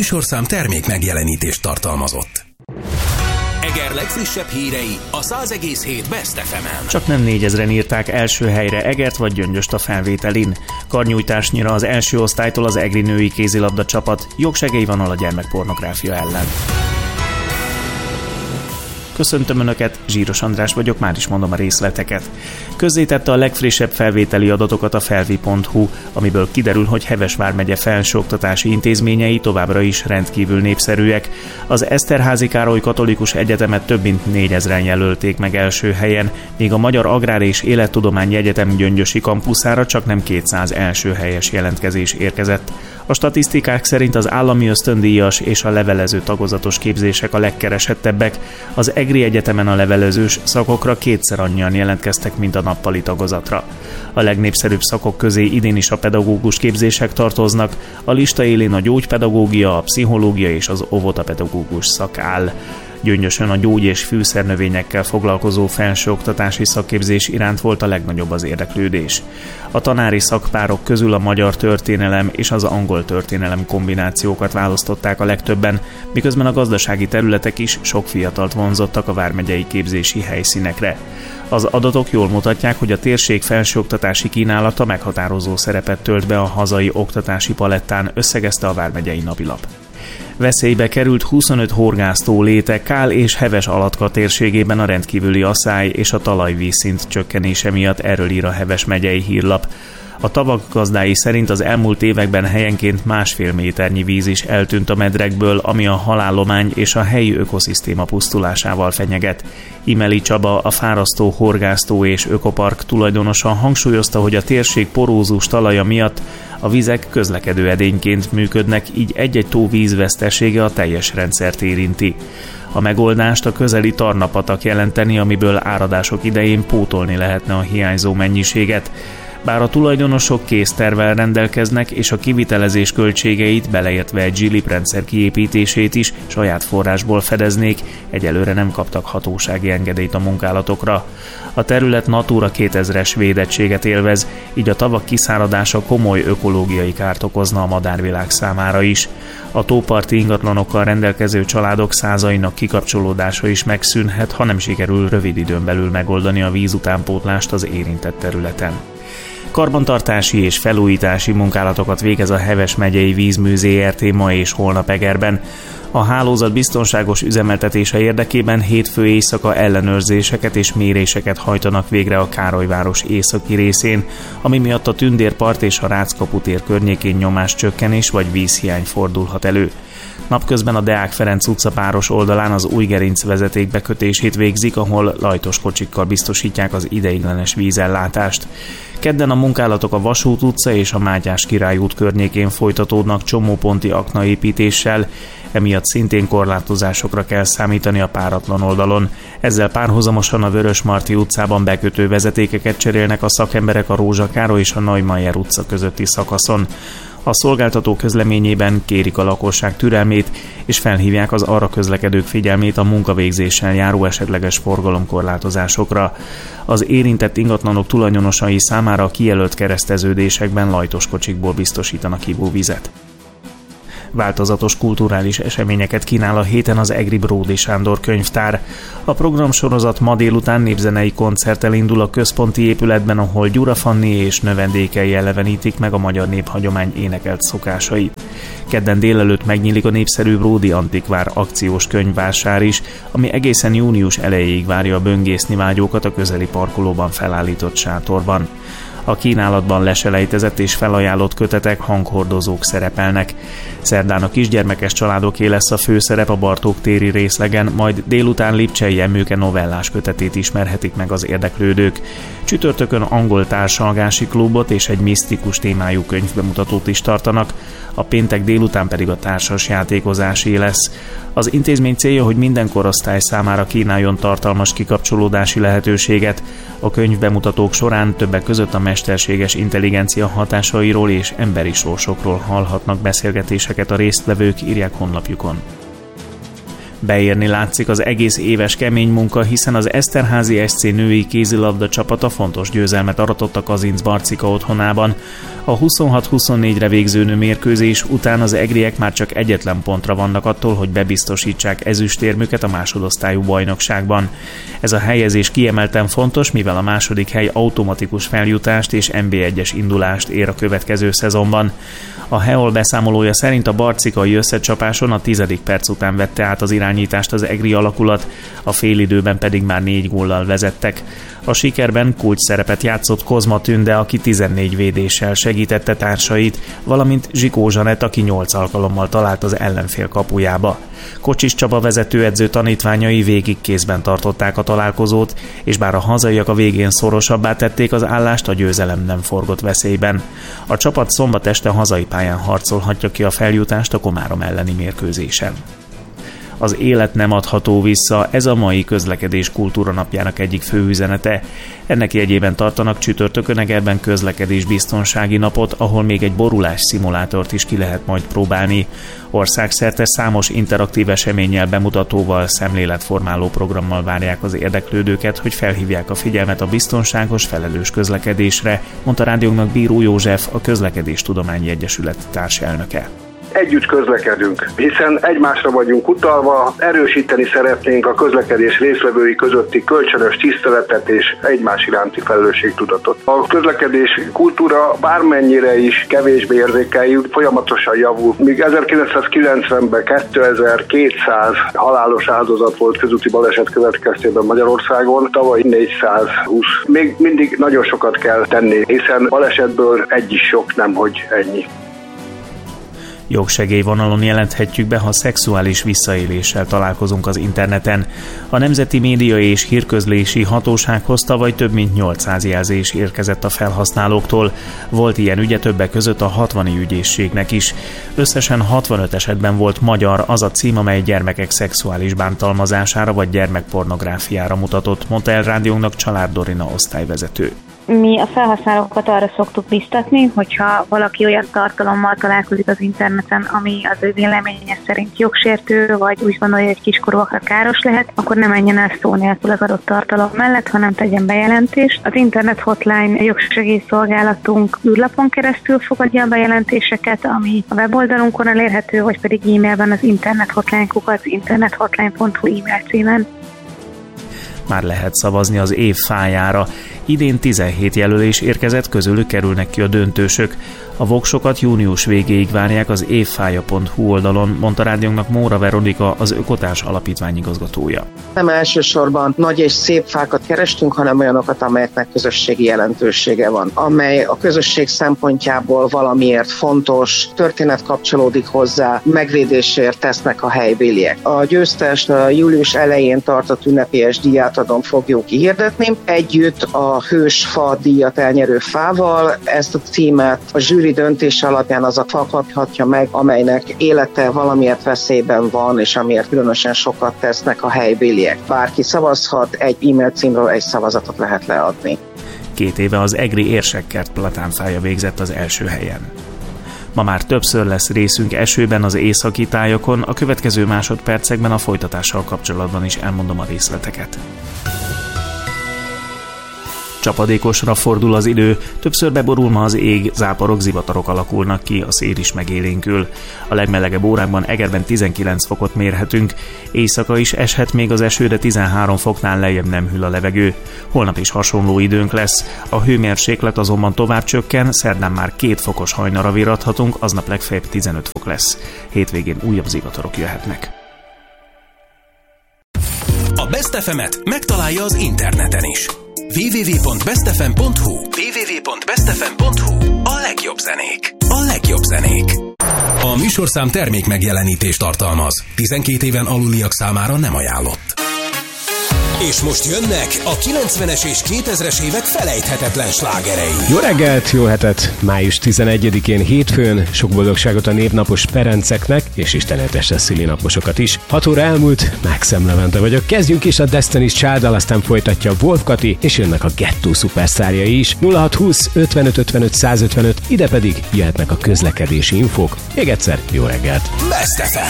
műsorszám termék megjelenítést tartalmazott. Eger legfrissebb hírei a 100,7 Best FM-en. Csak nem 4000-en írták első helyre Egert vagy Gyöngyöst a felvételin. Karnyújtásnyira az első osztálytól az egri női kézilabda csapat jogsegélyvonal a gyermekpornográfia ellen. Köszöntöm Önöket, Zsíros András vagyok, már is mondom a részleteket. Közzétette a legfrissebb felvételi adatokat a felvi.hu, amiből kiderül, hogy Heves vármegye felsőoktatási intézményei továbbra is rendkívül népszerűek. Az Eszterházy Károly Katolikus Egyetemet több mint 4000-en jelölték meg első helyen, míg a Magyar Agrár és Élettudományi Egyetem gyöngyösi kampuszára csak nem 200 első helyes jelentkezés érkezett. A statisztikák szerint az állami ösztöndíjas és a levelező tagozatos képzések a legkeresettebbek, az Egri Egyetemen a levelezős szakokra kétszer annyian jelentkeztek, mint a nappali tagozatra. A legnépszerűbb szakok közé idén is a pedagógus képzések tartoznak, a lista élén a gyógypedagógia, a pszichológia és az óvodapedagógus szak áll. Gyöngyösön a gyógy- és fűszernövényekkel foglalkozó felsőoktatási szakképzés iránt volt a legnagyobb az érdeklődés. A tanári szakpárok közül a magyar történelem és az angol történelem kombinációkat választották a legtöbben, miközben a gazdasági területek is sok fiatalt vonzottak a vármegyei képzési helyszínekre. Az adatok jól mutatják, hogy a térség felsőoktatási kínálata meghatározó szerepet tölt be a hazai oktatási palettán, összegezte a vármegyei napilap. Veszélybe került 25 horgásztó léte Kál és Heves Alatka térségében a rendkívüli asszály és a talajvízszint csökkenése miatt, erről ír a Heves megyei hírlap. A tavak gazdái szerint az elmúlt években helyenként 1,5 méternyi víz is eltűnt a medrekből, ami a halállomány és a helyi ökoszisztéma pusztulásával fenyeget. Imeli Csaba, a fárasztó horgásztó és ökopark tulajdonosa hangsúlyozta, hogy a térség porózus talaja miatt a vizek közlekedő edényként működnek, így egy-egy tó vízvesztesége a teljes rendszert érinti. A megoldást a közeli Tarna-patak jelenteni, amiből áradások idején pótolni lehetne a hiányzó mennyiséget. Bár a tulajdonosok késztervvel rendelkeznek, és a kivitelezés költségeit, beleértve egy GLIP rendszer kiépítését is saját forrásból fedeznék, egyelőre nem kaptak hatósági engedélyt a munkálatokra. A terület Natura 2000-es védettséget élvez, így a tavak kiszáradása komoly ökológiai kárt okozna a madárvilág számára is. A tóparti ingatlanokkal rendelkező családok százainak kikapcsolódása is megszűnhet, ha nem sikerül rövid időn belül megoldani a vízutánpótlást az érintett területen. Karbantartási és felújítási munkálatokat végez a Heves megyei Vízmű Zrt. Ma és holnap Egerben. A hálózat biztonságos üzemeltetése érdekében hétfő éjszaka ellenőrzéseket és méréseket hajtanak végre a Károlyváros északi részén, ami miatt a Tündérpart és a Ráckapu tér környékén nyomáscsökkenés vagy vízhiány fordulhat elő. Napközben a Deák Ferenc utca páros oldalán az Újgerinc vezeték bekötését végzik, ahol lajtos kocsikkal biztosítják az ideiglenes vízellátást. Kedden a munkálatok a Vasút utca és a Mátyás Király út környékén folytatódnak csomóponti aknaépítéssel, emiatt szintén korlátozásokra kell számítani a páratlan oldalon. Ezzel párhuzamosan a Vörösmarty utcában bekötő vezetékeket cserélnek a szakemberek a Rózsa Károly és a Neumayer utca közötti szakaszon. A szolgáltató közleményében kérik a lakosság türelmét, és felhívják az arra közlekedők figyelmét a munkavégzéssel járó esetleges forgalomkorlátozásokra. Az érintett ingatlanok tulajdonosai számára a kijelölt kereszteződésekben lajtos kocsikból biztosítanak ivóvizet. Változatos kulturális eseményeket kínál a héten az egri Bródi Sándor könyvtár. A programsorozat ma délután népzenei koncerttel indul a központi épületben, ahol Gyura Fanni és növendékei elevenítik meg a magyar néphagyomány énekelt szokásait. Kedden délelőtt megnyílik a népszerű Bródi Antikvár akciós könyvvásár is, ami egészen június elejéig várja a böngészni vágyókat a közeli parkolóban felállított sátorban. A kínálatban leselejtezett és felajánlott kötetek, hanghordozók szerepelnek. Szerdán a kisgyermekes családoké lesz a főszerep a Bartók téri részlegen, majd délután Lipcsei Emőke novellás kötetét ismerhetik meg az érdeklődők. Csütörtökön angol társalgási klubot és egy misztikus témájú könyvbemutatót is tartanak, a péntek délután pedig a társas játékozásé lesz. Az intézmény célja, hogy minden korosztály számára kínáljon tartalmas kikapcsolódási lehetőséget. A könyvbemutatók során többek között a mesterséges intelligencia hatásairól és emberi sorsokról hallhatnak beszélgetéseket a résztvevők, írják honlapjukon. Beérni látszik az egész éves kemény munka, hiszen az Eszterházy SC női kézilabda csapata fontos győzelmet aratott a Kazinc-Barcika otthonában. A 26-24-re végződő mérkőzés után az egriek már csak egyetlen pontra vannak attól, hogy bebiztosítsák ezüstérmüket a másodosztályú bajnokságban. Ez a helyezés kiemelten fontos, mivel a második hely automatikus feljutást és NB1-es indulást ér a következő szezonban. A Heol beszámolója szerint a barcikai összecsapáson a 10. perc után vette át az irányítást az egri alakulat, a félidőben pedig már 4 góllal vezettek. A sikerben kulcs szerepet játszott Kozma Tünde, aki 14 védéssel segítette társait, valamint Zsikó Zsanett, aki 8 alkalommal talált az ellenfél kapujába. Kocsis Csaba vezetőedző tanítványai végig kézben tartották a találkozót, és bár a hazaiak a végén szorosabbá tették az állást, a győzelem nem forgott veszélyben. A csapat szombat este hazai pályán harcolhatja ki a feljutást a Komárom elleni mérkőzésen. Az élet nem adható vissza, ez a mai közlekedés kultúra napjának egyik fő üzenete. Ennek jegyében tartanak csütörtökön Egerben közlekedés biztonsági napot, ahol még egy borulás szimulátort is ki lehet majd próbálni. Országszerte számos interaktív eseménnyel, bemutatóval, szemléletformáló programmal várják az érdeklődőket, hogy felhívják a figyelmet a biztonságos, felelős közlekedésre, mondta rádiónknak Bíró József, a Közlekedéstudományi Egyesület társelnöke. Együtt közlekedünk, hiszen egymásra vagyunk utalva, erősíteni szeretnénk a közlekedés résztvevői közötti kölcsönös tiszteletet és egymás iránti felelősségtudatot. A közlekedés kultúra bármennyire is kevésbé érzékeljük, folyamatosan javul. Míg 1990-ben 2200 halálos áldozat volt közúti baleset következtében Magyarországon, tavaly 420. Még mindig nagyon sokat kell tenni, hiszen balesetből egy is sok, nemhogy ennyi. Jogsegélyvonalon jelenthetjük be, ha szexuális visszaéléssel találkozunk az interneten. A Nemzeti Média és Hírközlési Hatósághoz tavaly több mint 800 jelzés érkezett a felhasználóktól. Volt ilyen ügye többek között a 60 ügyészségnek is. Összesen 65 esetben volt magyar az a cím, amely gyermekek szexuális bántalmazására vagy gyermekpornográfiára mutatott, mondta el rádiónknak Család Dorina osztályvezető. Mi a felhasználókat arra szoktuk biztatni, hogyha valaki olyan tartalommal találkozik az interneten, ami az ő véleménye szerint jogsértő, vagy úgy gondolja, hogy kiskorúakra káros lehet, akkor ne menjen el szó nélkül az adott tartalom mellett, hanem tegyen bejelentést. Az internet hotline jogsegélyszolgálatunk űrlapon keresztül fogadja a bejelentéseket, ami a weboldalunkon elérhető, vagy pedig e-mailben az internethotline@internethotline.hu e-mail címen. Már lehet szavazni az év fájára. Idén 17 jelölés érkezett, közülük kerülnek ki a döntősök. A voksokat június végéig várják az évfája.hu oldalon, mondta rádiónknak Móra Veronika, az Ökotárs Alapítvány igazgatója. Nem elsősorban nagy és szép fákat kerestünk, hanem olyanokat, amelyeknek közösségi jelentősége van, amely a közösség szempontjából valamiért fontos, történet kapcsolódik hozzá, megvédésért tesznek a helybéliek. A győztest a július elején tartott ünnepélyes díjátadón fogjuk kihirdetni. Együtt a Hősfa díjat elnyerő fával ezt a címet a zsűri döntése alapján az a fa kaphatja meg, amelynek élete valamiért veszélyben van, és amiért különösen sokat tesznek a helybéliek. Bárki szavazhat, egy e-mail címről egy szavazatot lehet leadni. 2 éve az egri Érsekkert platánfája végzett az első helyen. Ma már többször lesz részünk esőben az északi tájakon, a következő másodpercekben a folytatással kapcsolatban is elmondom a részleteket. Csapadékosra fordul az idő, többször beborul ma az ég, záporok, zivatarok alakulnak ki, a szél is megélénkül. A legmelegebb órákban Egerben 19 fokot mérhetünk, éjszaka is eshet még az eső, de 13 foknál lejjebb nem hűl a levegő. Holnap is hasonló időnk lesz, a hőmérséklet azonban tovább csökken, szerdán már 2 fokos hajnalra virradhatunk, aznap legfeljebb 15 fok lesz. Hétvégén újabb zivatarok jöhetnek. A Best FM-et megtalálja az interneten is. www.bestfm.hu A legjobb zenék. A legjobb zenék. A műsorszám termék megjelenítést tartalmaz. 12 éven aluliak számára nem ajánlott. És most jönnek a 90-es és 2000-es évek felejthetetlen slágerei. Jó reggelt, jó hetet! Május 11-én hétfőn sok boldogságot a névnapos Ferenceknek, és istenetese szülinaposokat is. 6 óra elmúlt, Maxem Levente vagyok. Kezdjünk is a Destiny's Child-dal, aztán folytatja Wolf Kati, és jönnek a Gettó szupersztárjai is. 0620 55 55 155, ide pedig jöhetnek a közlekedési infók. Még egyszer, jó reggelt! Best FM.